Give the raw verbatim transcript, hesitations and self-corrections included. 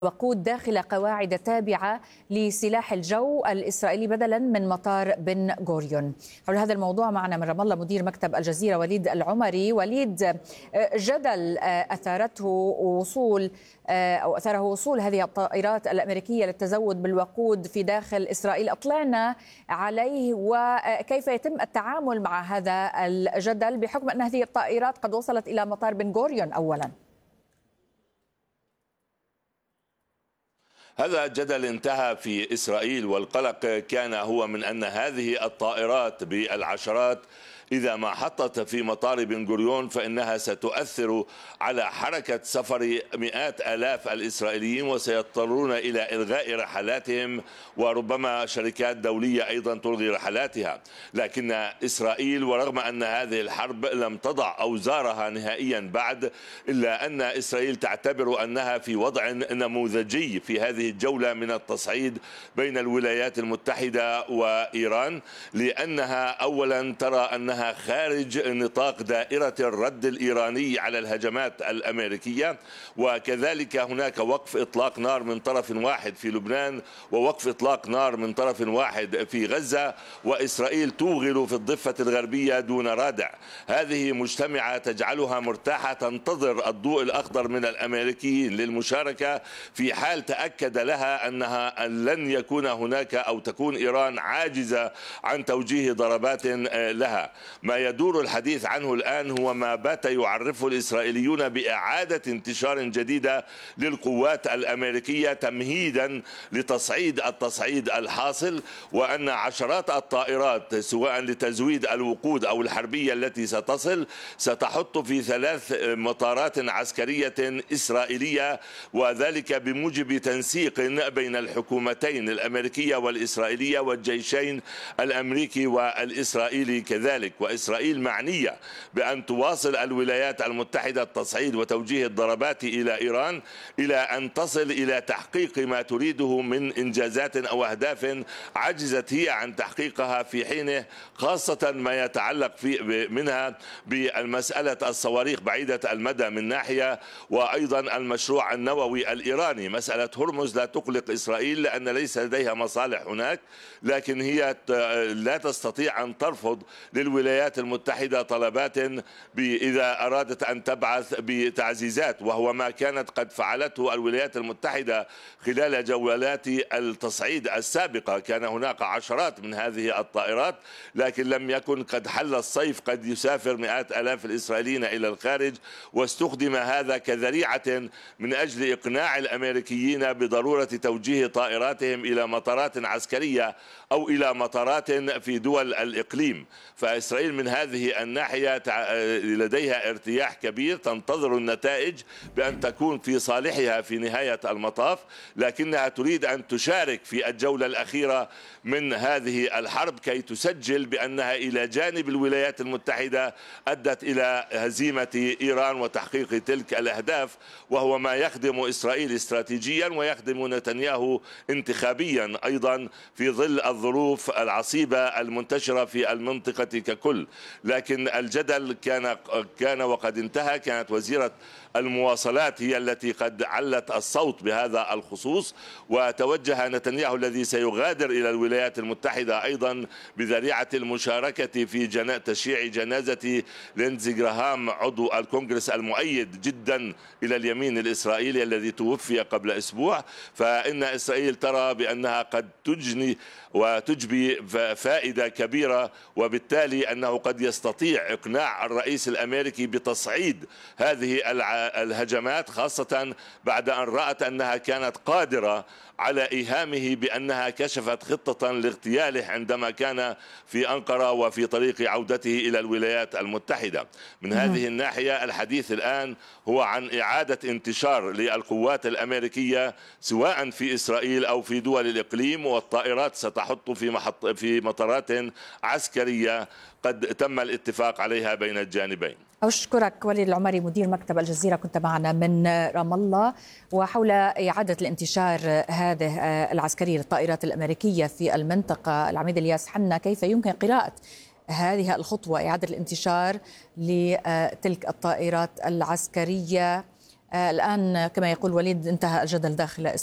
وقود داخل قواعد تابعة لسلاح الجو الإسرائيلي بدلا من مطار بن غوريون. حول هذا الموضوع معنا من رام الله مدير مكتب الجزيرة وليد العمري. وليد، جدل أثارته وصول أو أثاره وصول هذه الطائرات الأمريكية للتزود بالوقود في داخل إسرائيل، أطلعنا عليه وكيف يتم التعامل مع هذا الجدل بحكم أن هذه الطائرات قد وصلت إلى مطار بن غوريون أولا؟ هذا الجدل انتهى في إسرائيل، والقلق كان هو من أن هذه الطائرات بالعشرات إذا ما حطت في مطار بن غوريون فإنها ستؤثر على حركة سفر مئات آلاف الإسرائيليين، وسيضطرون إلى إلغاء رحلاتهم، وربما شركات دولية أيضا تلغي رحلاتها. لكن إسرائيل ورغم أن هذه الحرب لم تضع أوزارها نهائيا بعد، إلا أن إسرائيل تعتبر أنها في وضع نموذجي في هذه الجولة من التصعيد بين الولايات المتحدة وإيران، لأنها أولا ترى أنها خارج نطاق دائرة الرد الإيراني على الهجمات الأمريكية، وكذلك هناك وقف إطلاق نار من طرف واحد في لبنان ووقف إطلاق نار من طرف واحد في غزة، وإسرائيل توغل في الضفة الغربية دون رادع. هذه مجتمعة تجعلها مرتاحة تنتظر الضوء الأخضر من الأمريكيين للمشاركة في حال تأكد لها أنها لن يكون هناك أو تكون إيران عاجزة عن توجيه ضربات لها. ما يدور الحديث عنه الآن هو ما بات يعرفه الإسرائيليون بإعادة انتشار جديدة للقوات الأمريكية تمهيدا لتصعيد التصعيد الحاصل، وأن عشرات الطائرات سواء لتزويد الوقود أو الحربية التي ستصل ستحط في ثلاث مطارات عسكرية إسرائيلية، وذلك بموجب تنسيق بين الحكومتين الأمريكية والإسرائيلية والجيشين الأمريكي والإسرائيلي كذلك. وإسرائيل معنية بأن تواصل الولايات المتحدة التصعيد وتوجيه الضربات إلى إيران إلى أن تصل إلى تحقيق ما تريده من إنجازات أو أهداف عجزت هي عن تحقيقها في حينه، خاصة ما يتعلق في منها بالمسألة الصواريخ بعيدة المدى من ناحية، وأيضا المشروع النووي الإيراني. مسألة هرمز لا تقلق إسرائيل لأن ليس لديها مصالح هناك، لكن هي لا تستطيع أن ترفض للولايات المتحدة طلبات إذا أرادت أن تبعث بتعزيزات، وهو ما كانت قد فعلته الولايات المتحدة خلال جولات التصعيد السابقة. كان هناك عشرات من هذه الطائرات، لكن لم يكن قد حل الصيف قد يسافر مئات آلاف الإسرائيليين إلى الخارج، واستخدم هذا كذريعة من أجل إقناع الأمريكيين بضرورة توجيه طائراتهم إلى مطارات عسكرية أو إلى مطارات في دول الإقليم. فإسرائيل من هذه الناحية لديها ارتياح كبير، تنتظر النتائج بأن تكون في صالحها في نهاية المطاف، لكنها تريد أن تشارك في الجولة الأخيرة من هذه الحرب كي تسجل بأنها إلى جانب الولايات المتحدة أدت إلى هزيمة إيران وتحقيق تلك الأهداف، وهو ما يخدم إسرائيل استراتيجيا ويخدم نتنياهو انتخابيا أيضا في ظل الظروف العصيبة المنتشرة في المنطقة ككل. لكن الجدل كان كان وقد انتهى. كانت وزيرة المواصلات هي التي قد علت الصوت بهذا الخصوص، وتوجه نتنياهو الذي سيغادر إلى الولايات المتحدة أيضا بذريعة المشاركة في جنا... تشييع جنازة ليندزي جراهام عضو الكونغرس المؤيد جدا إلى اليمين الإسرائيلي الذي توفي قبل أسبوع. فإن إسرائيل ترى بأنها قد تجني وتجبي فائدة كبيرة، وبالتالي أنه قد يستطيع إقناع الرئيس الأمريكي بتصعيد هذه الهجمات، خاصة بعد أن رأت أنها كانت قادرة على إيهامه بأنها كشفت خطة لاغتياله عندما كان في أنقرة وفي طريق عودته إلى الولايات المتحدة. من هذه الناحية الحديث الآن هو عن إعادة انتشار للقوات الأمريكية سواء في إسرائيل أو في دول الإقليم، والطائرات ستحط في محط في مطارات عسكرية قد تم الاتفاق عليها بين الجانبين. أشكرك وليد العمري مدير مكتب الجزيرة، كنت معنا من رام الله. وحول إعادة الانتشار هذه العسكرية للطائرات الأمريكية في المنطقة، العميد الياس حنا، كيف يمكن قراءة هذه الخطوة إعادة الانتشار لتلك الطائرات العسكرية الآن كما يقول وليد انتهى الجدل داخل